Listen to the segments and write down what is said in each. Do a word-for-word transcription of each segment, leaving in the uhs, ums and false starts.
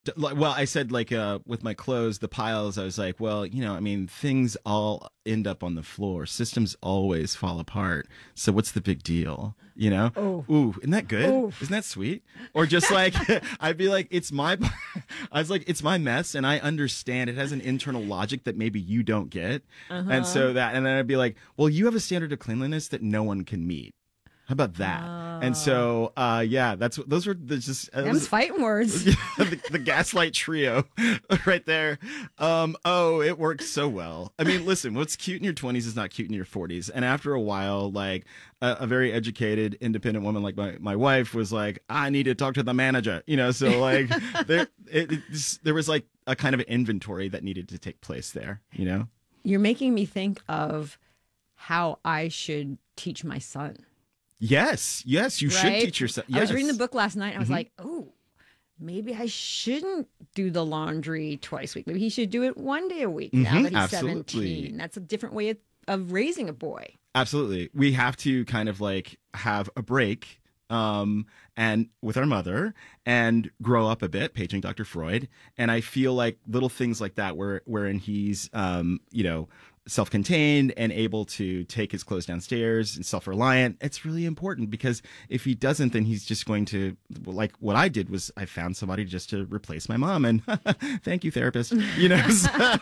D- like- Well, I said like uh, with my clothes, the piles. I was like, well, you know, I mean, things all end up on the floor. Systems always fall apart. So what's the big deal? You know? Oh. Ooh, isn't that good? Oh. Isn't that sweet? Or just like I'd be like, it's my. I was like, it's my mess, and I understand it has an internal logic that maybe you don't get, Uh-huh. and so that, and then I'd be like, well, you have a standard of cleanliness that no one can meet. How about that? Oh. And so, uh, yeah, that's those were the just uh, Them's fighting words. the, the gaslight trio right there. Um, oh, it works so well. I mean, listen, what's cute in your twenties is not cute in your forties. And after a while, like a, a very educated, independent woman like my, my wife was like, I need to talk to the manager, you know? So like there, it, it just, there was like a kind of an inventory that needed to take place there, you know? You're making me think of how I should teach my son. Yes, yes, you should Right? teach yourself. Yes. I was reading the book last night and I was Mhm. like, oh, maybe I shouldn't do the laundry twice a week. Maybe he should do it one day a week now Mhm, that he's absolutely. seventeen. That's a different way of, of raising a boy. Absolutely. We have to kind of like have a break um, and with our mother and grow up a bit, paging Doctor Freud. And I feel like little things like that where wherein he's, um, you know, self-contained and able to take his clothes downstairs and self-reliant. It's really important because if he doesn't, then he's just going to, like what I did was I found somebody just to replace my mom, and thank you, therapist, you know, so,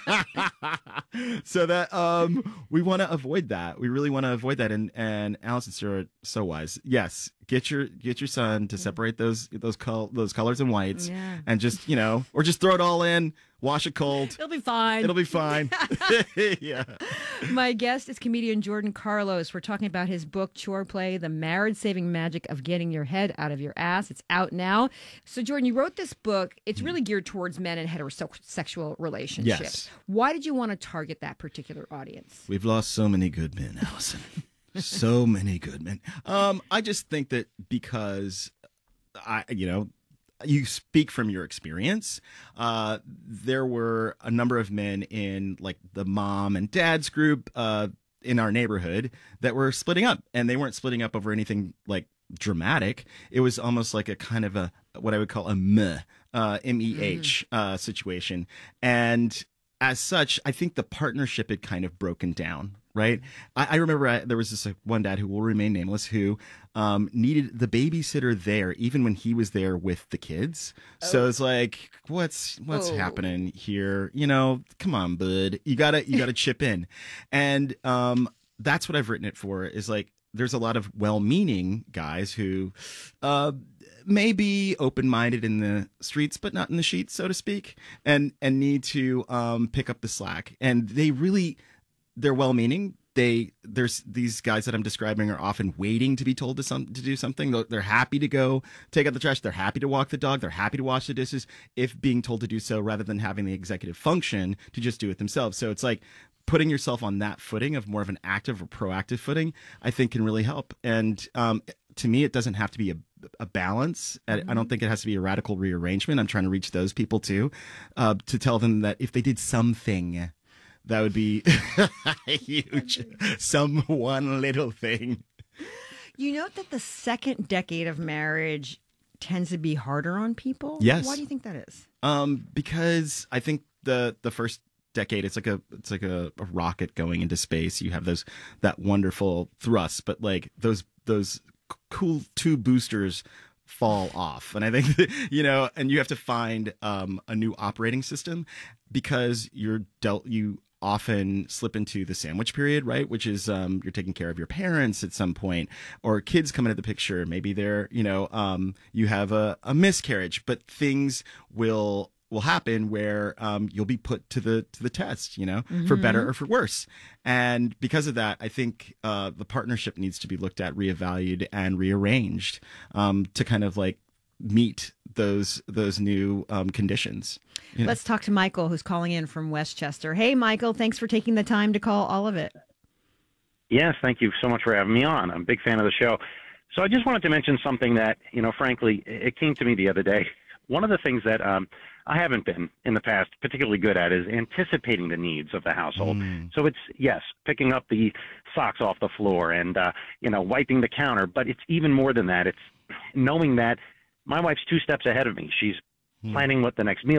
so that um, we want to avoid that. We really want to avoid that. And, and Allison Stewart, so wise. Yes. Get your get your son to separate those those col- those colors and whites, Yeah. and just, you know, or just throw it all in, wash it cold. It'll be fine. It'll be fine. Yeah. My guest is comedian Jordan Carlos. We're talking about his book, Chore Play, The Marriage-Saving Magic of Getting Your Head Out of Your Ass. It's out now. So, Jordan, you wrote this book. It's really geared towards men and heterosexual relationships. Yes. Why did you want to target that particular audience? We've lost so many good men, Allison. So many good men. Um, I just think that because I, you know, you speak from your experience. Uh, there were a number of men in like the mom and dad's group uh, in our neighborhood that were splitting up, and they weren't splitting up over anything like dramatic. It was almost like a kind of a what I would call a meh, uh, M E H uh, situation, and as such, I think the partnership had kind of broken down. Right. I, I remember I, there was this uh, one dad who will remain nameless who um, needed the babysitter there even when he was there with the kids. So it's like, what's what's Oh. happening here? You know, come on, bud. You gotta you gotta chip in, and um, that's what I've written it for. Is like there's a lot of well-meaning guys who uh, may be open-minded in the streets, but not in the sheets, so to speak, and and need to um, pick up the slack. And they really. They're well-meaning. They there's these guys that I'm describing are often waiting to be told to some to do something. They're- They're happy to go take out the trash. They're happy to walk the dog. They're happy to wash the dishes if being told to do so, rather than having the executive function to just do it themselves. So it's like putting yourself on that footing of more of an active or proactive footing, I think can really help. And um, to me, it doesn't have to be a, a balance. I- I don't think it has to be a radical rearrangement. I'm trying to reach those people too, uh, to tell them that if they did something, that would be huge. Some one little thing. You note that the second decade of marriage tends to be harder on people? Yes. Why do you think that is? Um, because I think the the first decade it's like a it's like a, a rocket going into space. You have those that wonderful thrust, but like those those c- cool two boosters fall off, and I think that, you know, and you have to find um, a new operating system because you're dealt you often slip into the sandwich period, right? Which is um, you're taking care of your parents at some point, or kids come into the picture. Maybe they're, you know, um, you have a, a miscarriage, but things will will happen where um, you'll be put to the to the test, you know, for better or for worse. And because of that, I think uh, the partnership needs to be looked at, reevaluated, and rearranged um, to kind of like meet those those new um, conditions. You know? Let's talk to Michael, who's calling in from Westchester. Hey, Michael, thanks for taking the time to call all of it. Yes, thank you so much for having me on. I'm a big fan of the show. So I just wanted to mention something that, you know, frankly, it came to me the other day. One of the things that um, I haven't been in the past particularly good at is anticipating the needs of the household. Mm. So it's, yes, picking up the socks off the floor and, uh, you know, wiping the counter. But it's even more than that. It's knowing that my wife's two steps ahead of me. She's planning what the next meal